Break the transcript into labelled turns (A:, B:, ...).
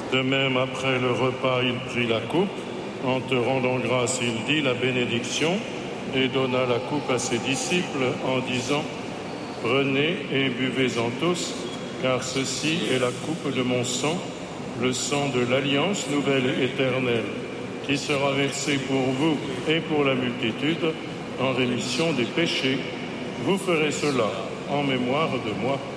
A: De même, après le repas, il prit la coupe. En te rendant grâce, il dit la bénédiction et donna la coupe à ses disciples en disant : Prenez et buvez-en tous, car ceci est la coupe de mon sang, le sang de l'alliance nouvelle et éternelle, qui sera versé pour vous et pour la multitude en rémission des péchés. Vous ferez cela en mémoire de moi.